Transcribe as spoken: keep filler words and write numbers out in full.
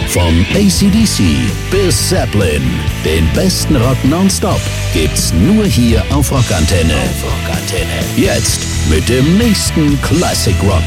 Vom A C D C bis Zeppelin, den besten Rock nonstop gibt's nur hier auf Rockantenne. Auf Rockantenne. Jetzt mit dem nächsten Classic Rock